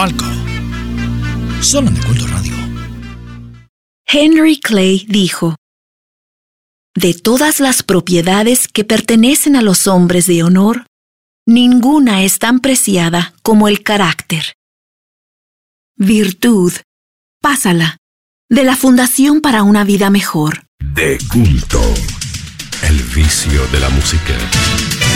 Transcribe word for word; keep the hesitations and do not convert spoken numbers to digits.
Alco. Solo en De Culto Radio. Henry Clay dijo: de todas las propiedades que pertenecen a los hombres de honor, ninguna es tan preciada como el carácter. Virtud, pásala, de la Fundación para una Vida Mejor. De Culto, el vicio de la música.